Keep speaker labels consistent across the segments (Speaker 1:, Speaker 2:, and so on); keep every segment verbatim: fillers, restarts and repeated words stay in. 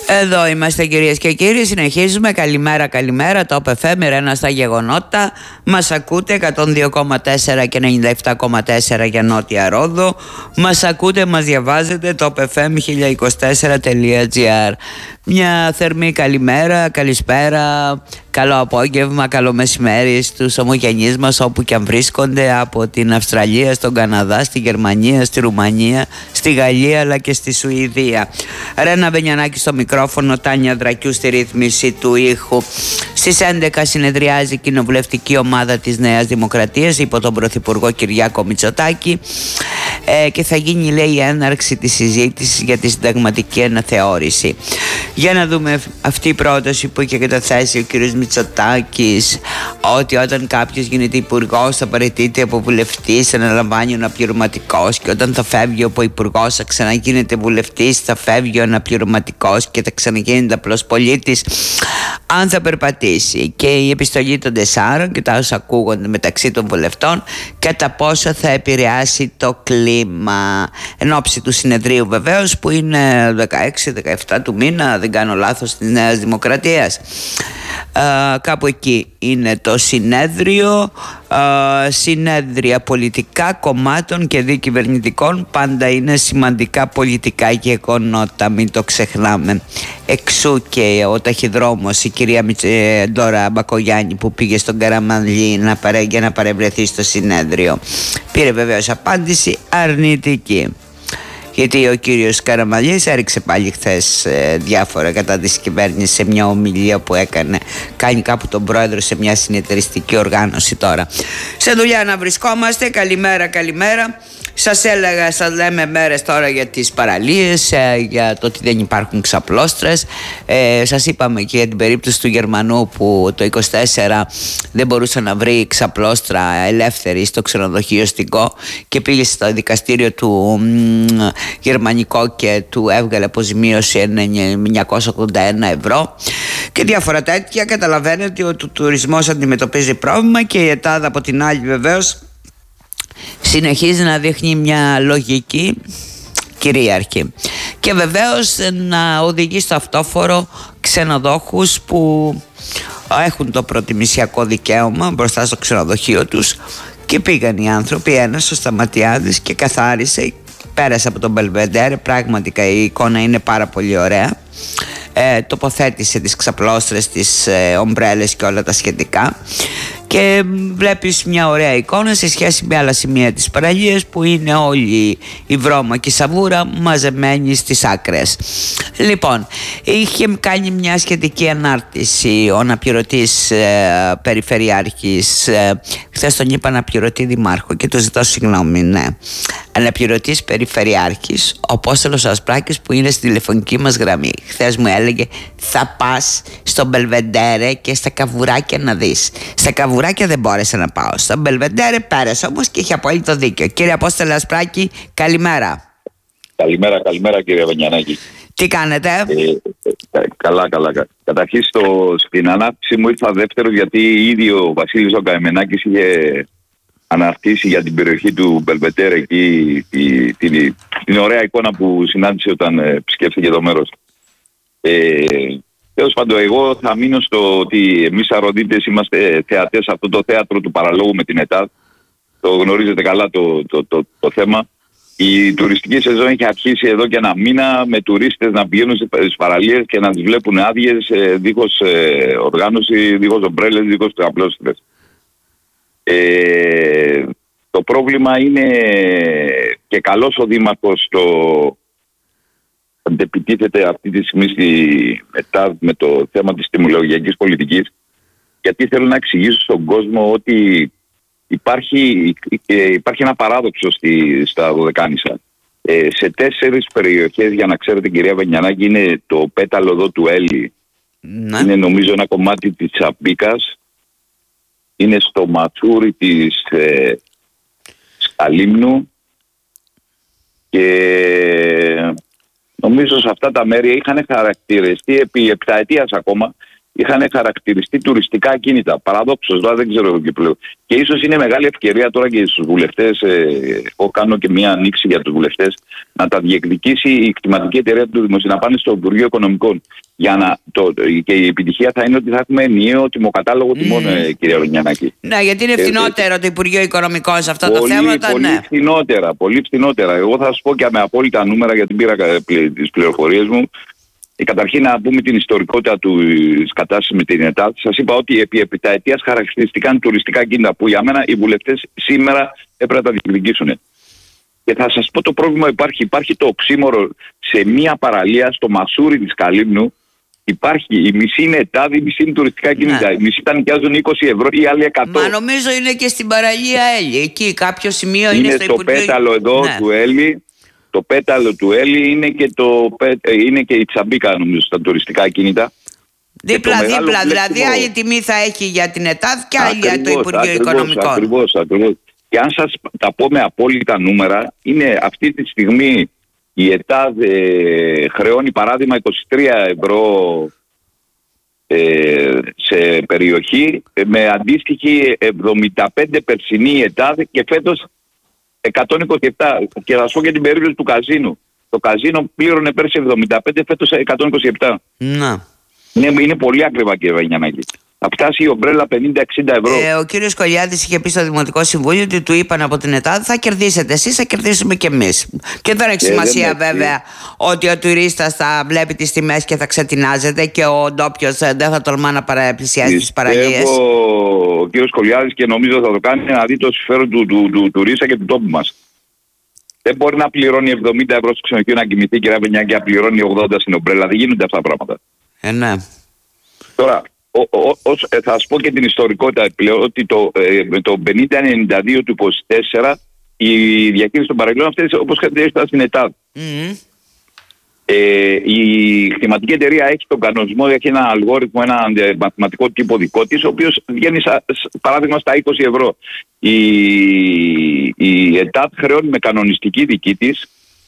Speaker 1: Εδώ είμαστε κυρίες και κύριοι, συνεχίζουμε. Καλημέρα, καλημέρα. Το Top εφ εμ, Ρένα στα γεγονότα. Μας ακούτε εκατόν δύο κόμμα τέσσερα και ενενήντα επτά κόμμα τέσσερα για Νότια Ρόδο. Μας ακούτε, μας διαβάζετε top εφ εμ χίλια είκοσι τέσσερα τελεία τζι άρ. Μια θερμή καλημέρα, καλησπέρα, καλό απόγευμα, καλό μεσημέρι στους ομογενείς μας όπου και αν βρίσκονται, από την Αυστραλία, στον Καναδά, στη Γερμανία, στη Ρουμανία, στη Γαλλία αλλά και στη Σουηδία. Ρένα Βενιανάκη στο μικρόφωνο, Τάνια Δρακιού στη ρύθμιση του ήχου. Στις έντεκα συνεδριάζει η κοινοβουλευτική ομάδα της Νέας Δημοκρατίας υπό τον Πρωθυπουργό Κυριάκο Μητσοτάκη ε, και θα γίνει, λέει, η έναρξη της συζήτησης για τη συνταγματική αναθεώρηση. Για να δούμε αυτή η πρόταση που είχε καταθέσει ο κ. Μητσοτάκης, ότι όταν κάποιος γίνεται υπουργός θα παραιτείται από βουλευτής, αναλαμβάνει ο αναπληρωματικός, και όταν θα φεύγει από υπουργός θα ξαναγίνεται βουλευτής, θα φεύγει ο αναπληρωματικός και θα ξαναγίνεται απλός πολίτης. Αν θα περπατήσει, και η επιστολή των τεσσάρων και τα όσα ακούγονται μεταξύ των βουλευτών, κατά πόσο θα επηρεάσει το κλίμα εν ώψη του συνεδρίου βεβαίως, που είναι δεκαέξι δεκαεπτά του μήνα, δεν κάνω λάθος, της Νέας Δημοκρατίας. Ε, κάπου εκεί είναι το συνέδριο. Ε, συνέδρια πολιτικά κομμάτων και διακυβερνητικών πάντα είναι σημαντικά πολιτικά γεγονότα, μην το ξεχνάμε. Εξού και ο ταχυδρόμος, η κυρία Μιτσε, Ντόρα Μπακογιάννη, που πήγε στον Καραμανλή να παρε, για να παρευρεθεί στο συνέδριο, πήρε βεβαίως απάντηση αρνητική. Γιατί ο κύριος Καραμανλής έριξε πάλι χθες ε, διάφορα κατά της κυβέρνησης σε μια ομιλία που έκανε. Κάνει κάπου τον πρόεδρο σε μια συνεταιριστική οργάνωση τώρα. Σε δουλειά να βρισκόμαστε. Καλημέρα, καλημέρα. Σας έλεγα, σας λέμε μέρες τώρα για τις παραλίες, ε, για το ότι δεν υπάρχουν ξαπλώστρες. Ε, σας είπαμε και για την περίπτωση του Γερμανού που το είκοσι τέσσερα δεν μπορούσε να βρει ξαπλώστρα ελεύθερη στο ξενοδοχείο στην Κο και πήγε στο δικαστήριο του μ, γερμανικό και του έβγαλε αποζημίωση εννιακόσια ογδόντα ένα ευρώ και διάφορα τέτοια. Καταλαβαίνετε ότι ο τουρισμός αντιμετωπίζει πρόβλημα και η ΕΤΑΔ από την άλλη βεβαίως συνεχίζει να δείχνει μια λογική κυρίαρχη και βεβαίως να οδηγεί στο αυτόφορο ξενοδόχους που έχουν το προτιμησιακό δικαίωμα μπροστά στο ξενοδοχείο τους. Και πήγαν οι άνθρωποι, ένας ο Σταματιάδης, και καθάρισε, πέρασε από τον Μπελβεντέρε. Πραγματικά η εικόνα είναι πάρα πολύ ωραία. Ε, τοποθέτησε τις ξαπλώστρες, τις ε, ομπρέλες και όλα τα σχετικά, και βλέπεις μια ωραία εικόνα σε σχέση με άλλα σημεία της παραλίας που είναι όλη η βρώμα και η σαβούρα μαζεμένη στις άκρες. Λοιπόν, είχε κάνει μια σχετική ανάρτηση ο αναπληρωτής ε, περιφερειάρχης, ε, χθες τον είπα αναπληρωτή δημάρχο και το ζητώ συγγνώμη, ναι, αναπληρωτής περιφερειάρχης, ο Απόστολος Ασπράκης, που είναι στη τηλεφωνική μας γραμμή. Χθες μου έλεγε θα πας στο Μπελβεντέρε και στα καβουράκια να δεις. Στα καβουράκια δεν μπόρεσα να πάω. Στο Μπελβεντέρε πέρασε όμως και είχε απόλυτο δίκιο. Κύριε Απόστολε Ασπράκη, καλημέρα.
Speaker 2: Καλημέρα, καλημέρα κύριε Βενιανάκη.
Speaker 1: Τι κάνετε?
Speaker 2: Ε, καλά, καλά. Καταρχήν στο, στην ανάπτυξη μου ήρθα δεύτερο, γιατί ήδη ο Βασίλης ο Καημενάκης είχε αναρτήσει για την περιοχή του Μπελβεντέρε εκεί την, την, την ωραία εικόνα που συνάντησε όταν ε, επισκέφθηκε το μέρος. Ε, Τέλος πάντων, εγώ θα μείνω στο ότι εμείς αρροντίτες είμαστε θεατές σε αυτό το θέατρο του παραλόγου με την ΕΤΑΔ. Το γνωρίζετε καλά το, το, το, το θέμα. Η τουριστική σεζόν έχει αρχίσει εδώ και ένα μήνα, με τουρίστες να πηγαίνουν στις παραλίες και να τις βλέπουν άδειες, δίχως ε, οργάνωση, δίχως ομπρέλες, δίχως απλώστρες. Ε, το πρόβλημα είναι, και καλός ο Δήμαρχος το αντεπιτίθεται αυτή τη στιγμή στη ΕΤΑΔ με το θέμα της τιμολογιακής πολιτικής, γιατί θέλω να εξηγήσω στον κόσμο ότι υπάρχει, υπάρχει ένα παράδοξο στη, στα Δωδεκάνησα. Ε, σε τέσσερις περιοχές, για να ξέρετε κυρία Βενιανάκη, είναι το πέταλο εδώ του Έλλη, ναι. Είναι νομίζω ένα κομμάτι της Τσαμπίκας, είναι στο Ματσούρι της ε, Σκαλύμνου, και νομίζω σε αυτά τα μέρη είχαν χαρακτηριστεί επί επταετίας ακόμα είχαν χαρακτηριστεί τουριστικά κίνητα. Παραδόξως, δηλαδή δεν ξέρω και πλέον. Και ίσως είναι μεγάλη ευκαιρία τώρα και στους βουλευτές, ε, εγώ κάνω και μία ανοίξη για τους βουλευτές, να τα διεκδικήσει η κτηματική εταιρεία του Δημοσίου, να πάνε στο Υπουργείο Οικονομικών. Για να, το, και η επιτυχία θα είναι ότι θα έχουμε ενιαίο τιμοκατάλογο τιμών, mm. ε, κυρία Βενιανάκη.
Speaker 1: Ναι, γιατί είναι φθηνότερο ε, το Υπουργείο Οικονομικών σε αυτά
Speaker 2: πολύ,
Speaker 1: τα θέματα.
Speaker 2: Πολύ
Speaker 1: ναι.
Speaker 2: φθηνότερα, πολύ φθηνότερα. Εγώ θα σας πω και με απόλυτα νούμερα, γιατί πήρα τις πληροφορίες μου. Καταρχήν να πούμε την ιστορικότητα της κατάστασης με την ΕΤΑΔ. Σας είπα ότι επί επιταετίας χαρακτηριστικά τουριστικά κίνητα που για μένα οι βουλευτές σήμερα έπρεπε να τα διεκδικήσουν. Και θα σας πω το πρόβλημα υπάρχει. Υπάρχει το οξύμορο σε μία παραλία στο Μασούρι της Καλύμνου. Υπάρχει, η μισή είναι ΕΤΑΔ, η μισή είναι τουριστικά κίνητα. Ναι. Οι μισοί τα νοικιάζουν είκοσι ευρώ, οι άλλοι εκατό.
Speaker 1: Μα νομίζω είναι και στην παραλία Έλλη. Εκεί κάποιο σημείο είναι, είναι στο
Speaker 2: Υπουργείο. Είναι το πέταλο εδώ ναι. του Έλλη. Το πέταλο του Έλλη είναι και, το, είναι και η Τσαμπίκα, νομίζω, στα τουριστικά κίνητα.
Speaker 1: Δίπλα-δίπλα, δηλαδή άλλη τιμή θα έχει για την ΕΤΑΔ και άλλη για το Υπουργείο
Speaker 2: ακριβώς,
Speaker 1: Οικονομικών.
Speaker 2: Ακριβώς, ακριβώς. Και αν σας τα πω με απόλυτα νούμερα, είναι αυτή τη στιγμή η ΕΤΑΔ ε, χρεώνει παράδειγμα είκοσι τρία ευρώ ε, σε περιοχή, με αντίστοιχη εβδομήντα πέντε περσινή ΕΤΑΔ και φέτος εκατόν είκοσι επτά. Και θα σου πω για την περίπτωση του καζίνου. Το καζίνο πλήρωνε πέρσι εβδομήντα πέντε, φέτος εκατόν είκοσι επτά.
Speaker 1: Να.
Speaker 2: Είναι, είναι πολύ ακριβά, κύριε Βαγιανάκη. Θα φτάσει η ομπρέλα πενήντα εξήντα ευρώ.
Speaker 1: Ε, ο κύριος Κολιάδης είχε πει στο Δημοτικό Συμβούλιο ότι του είπαν από την ΕΤΑΔ θα κερδίσετε εσείς, θα κερδίσουμε κι εμείς. Και δεν έχει σημασία δεν βέβαια ότι ο τουρίστας θα βλέπει τις τιμές και θα ξετινάζεται και ο ντόπιος δεν θα τολμά να παραπλησιάζει τις παραλίες.
Speaker 2: Ο κύριος Κολιάδης, και νομίζω θα το κάνει, να δει το συμφέρον του, του, του, του τουρίστα και του τόπου μας. Δεν μπορεί να πληρώνει εβδομήντα ευρώ στο ξενοδοχείο να κοιμηθεί, κυρία Βενιανάκη, και να πληρώνει ογδόντα στην ομπρέλα. Δεν γίνονται αυτά τα πράγματα.
Speaker 1: Ε, ναι.
Speaker 2: Τώρα, ο, ο, ο, θα σας πω και την ιστορικότητα πλέον, ότι το, ε, το πενήντα ενενήντα δύο του είκοσι τέσσερα η διαχείριση των παραλίων αυτές, όπως είχατε στην ΕΤΑΔ. Mm-hmm. Ε, η κτηματική εταιρεία έχει τον κανονισμό, έχει ένα αλγόριθμο, ένα μαθηματικό τύπο δικό της, ο οποίος βγαίνει σα, παράδειγμα στα είκοσι ευρώ. Η, η ΕΤΑΔ χρεώνει με κανονιστική δική της,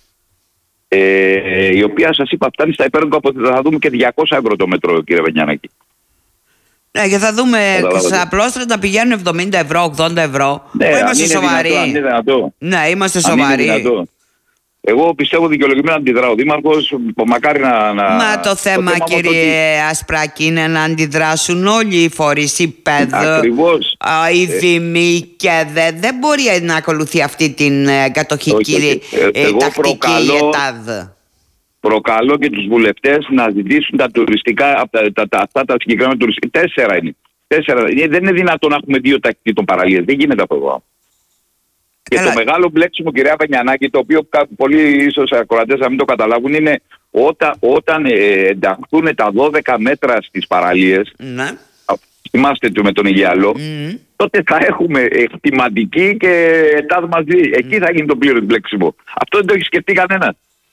Speaker 2: ε, η οποία σας είπα φτάνει στα υπέρογκα από, θα δούμε και διακόσια ευρώ το μέτρο, κύριε Βενιανάκη.
Speaker 1: Ναι, και θα δούμε στα απλόστρατα πηγαίνουν εβδομήντα ευρώ, ογδόντα ευρώ.
Speaker 2: Ναι, είμαστε σοβαροί.
Speaker 1: Δυνατό,
Speaker 2: είναι δυνατό.
Speaker 1: Ναι, είμαστε σοβαροί.
Speaker 2: Εγώ πιστεύω δικαιολογημένα αντιδρά. Ο Δήμαρχος μακάρι να. να...
Speaker 1: Μα το θέμα, το θέμα κύριε ότι... Ασπράκη, είναι να αντιδράσουν όλοι οι φορείς, η ΠΕΔ, η Δήμη, ε... και δε, δεν μπορεί να ακολουθεί αυτή την κατοχική ε, ε, τακτική προκαλώ... ΕΤΑΔ.
Speaker 2: Προκαλώ και τους βουλευτές να ζητήσουν τα τουριστικά, τα, τα, τα, αυτά τα συγκεκριμένα τουριστικά. Τέσσερα είναι. Τέσσερα. Δεν είναι δυνατόν να έχουμε δύο τακτική των παραλίες. Δεν γίνεται αυτό. Και Καλά. Το μεγάλο μπλέξιμο, κυρία Βενιανάκη, το οποίο πολλοί ίσως ακροατές να μην το καταλάβουν, είναι όταν, όταν ε, ενταχθούν τα δώδεκα μέτρα στις παραλίες, ναι. Θυμάστε το με τον Αιγιαλό, mm. τότε θα έχουμε εκτιματική και ΕΤΑΔ μαζί. Mm. Εκεί θα γίνει το πλήρως μπλέξιμο. Αυτό δεν το έχει σκεφτεί κανένας.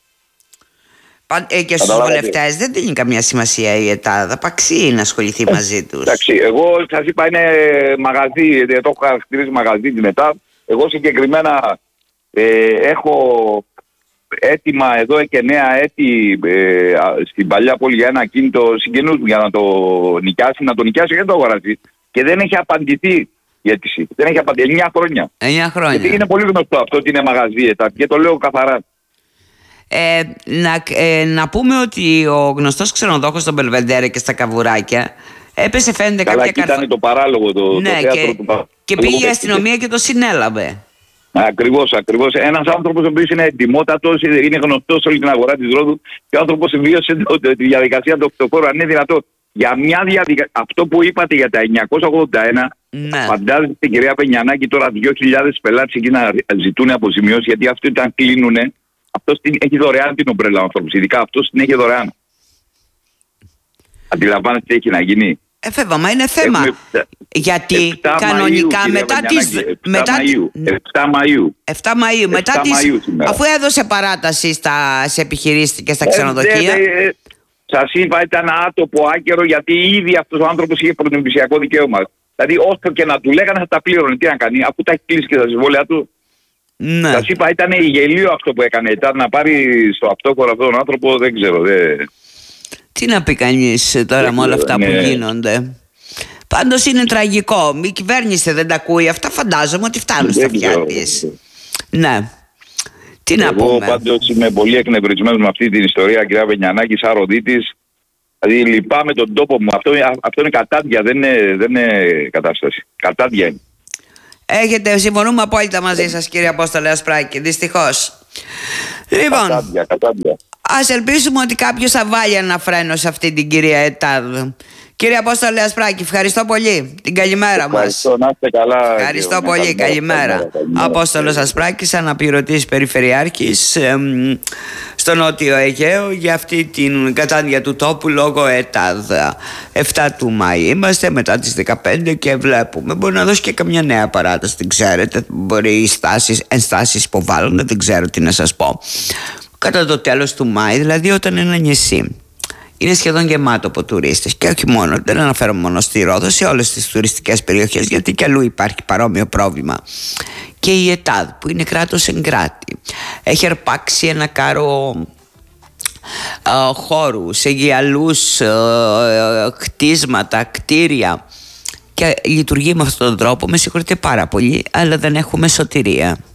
Speaker 1: Ε, και στους βουλευτές δεν δίνει καμία σημασία η ΕΤΑΔ. Απαξί να ασχοληθεί ε, μαζί τους.
Speaker 2: Εντάξει, εγώ σας είπα είναι μαγαζί, το έχω χαρακτηρίσει μαγαζί την ΕΤΑΔ. Εγώ συγκεκριμένα ε, έχω έτοιμα εδώ και νέα έτη ε, στην παλιά πόλη για ένα κίνητο συγγενούς μου για να το νοικιάσει, να το νοικιάσει και να το αγοράσει. Και δεν έχει απαντηθεί η αίτηση. Δεν έχει απαντηθεί. εννιά χρόνια.
Speaker 1: εννιά χρόνια.
Speaker 2: Γιατί είναι πολύ γνωστό αυτό ότι είναι μαγαζί ΕΤΑΔ και το λέω καθαρά.
Speaker 1: Ε, να, ε, να πούμε ότι ο γνωστός ξενοδόχος στον Μπελβεντέρε και στα Καβουράκια έπεσε, φαίνεται,
Speaker 2: Καλά,
Speaker 1: κάποια
Speaker 2: καρφ... ήταν το παράλογο το,
Speaker 1: ναι,
Speaker 2: το θέατρο
Speaker 1: και,
Speaker 2: του...
Speaker 1: και πήγε η αστυνομία και το συνέλαβε.
Speaker 2: Ακριβώς, ακριβώς. Ένας άνθρωπος ο οποίος είναι εντιμότατος, είναι γνωστός όλη την αγορά της Ρόδου και ο άνθρωπος βίωσε τη διαδικασία του οκτωφόρου. Αν είναι δυνατό, για μια διαδικασία, αυτό που είπατε για τα εννιακόσια ογδόντα ένα, ναι. Φαντάζεστε την κυρία Βενιανάκη τώρα δύο χιλιάδες πελάτες εκεί να ζητούν αποζημιώσεις, γιατί αυτοί όταν κλείνουνε, αυτός την έχει δωρεάν την ομπρέλα ο άνθρωπος, ειδικά αυτός την έχει δωρεάν. Αντιλαμβάνεστε τι έχει να γίνει.
Speaker 1: Ε, φεύγα, μα είναι θέμα. Έχουμε... Γιατί κανονικά Μαΐου, μετά τις...
Speaker 2: Μετά... επτά Μαΐου.
Speaker 1: επτά Μαΐου. Μετά τις... Αφού έδωσε παράταση στα... σε επιχειρήσεις και στα ξενοδοχεία. Ε, ε, ε,
Speaker 2: σας είπα, ήταν άτοπο άκερο, γιατί ήδη αυτός ο άνθρωπος είχε πρωτοεμφυσιακό δικαίωμα. Δηλαδή όσο και να του λέγανε θα τα πλήρωνε. Τι να κάνει, αφού τα έχει κλείσει και τα συμβόλαια του.
Speaker 1: Ναι.
Speaker 2: Σας είπα, ήταν γελίο αυτό που έκανε. Ήταν να πάρει στο αυτόφορο αυτόν τον άνθρωπο, δεν ξέρω. Δεν...
Speaker 1: Τι να πει κανείς τώρα με όλα αυτά
Speaker 2: ναι.
Speaker 1: που γίνονται. Πάντως είναι τραγικό. Η κυβέρνηση δεν τα ακούει αυτά, φαντάζομαι ότι φτάνουν στα αυτιά της. Ναι. Τι να
Speaker 2: Εγώ
Speaker 1: πούμε.
Speaker 2: πάντως είμαι πολύ εκνευρισμένος με αυτή την ιστορία, κυρία Βενιανάκη, σαν Ροδίτης. Δηλαδή λυπάμαι τον τόπο μου. Αυτό, αυτό είναι κατάδια, δεν είναι, δεν είναι κατάσταση. Κατάδια είναι.
Speaker 1: Έχετε, συμφωνούμε απόλυτα μαζί σας, κύριε Απόστολε Ασπράκη, δυστυχώς. Λοιπόν,
Speaker 2: Κατάδια, κατάδια.
Speaker 1: ας ελπίσουμε ότι κάποιος θα βάλει ένα φρένο σε αυτή την κυρία ΕΤΑΔ. Κύριε Απόστολε Ασπράκη, ευχαριστώ πολύ. Την καλημέρα μας.
Speaker 2: Ευχαριστώ, να είστε καλά.
Speaker 1: Ευχαριστώ
Speaker 2: κύριε,
Speaker 1: πολύ. Καλημέρα.
Speaker 2: καλημέρα, καλημέρα.
Speaker 1: Απόστολος Ασπράκης, αναπληρωτής περιφερειάρχης εμ, στο Νότιο Αιγαίο για αυτή την κατάντια του τόπου λόγω ΕΤΑΔ. εφτά του Μάη είμαστε, μετά τις δεκαπέντε, και βλέπουμε. Μπορεί να δώσει και καμιά νέα παράταση, δεν ξέρετε. Μπορεί οι στάσεις, ενστάσεις υποβάλλονται, δεν ξέρω τι να σας πω. Κατά το τέλος του Μάη, δηλαδή όταν ένα νησί είναι σχεδόν γεμάτο από τουρίστες, και όχι μόνο, δεν αναφέρω μόνο στη Ρόδο, σε όλες τις τουριστικές περιοχές, γιατί και αλλού υπάρχει παρόμοιο πρόβλημα. Και η ΕΤΑΔ, που είναι κράτος εν κράτη, έχει αρπάξει ένα κάρο uh, χώρου σε γυαλούς, uh, κτίσματα, κτίρια, και λειτουργεί με αυτόν τον τρόπο. Με συγχωρείτε πάρα πολύ, αλλά δεν έχουμε σωτηρία.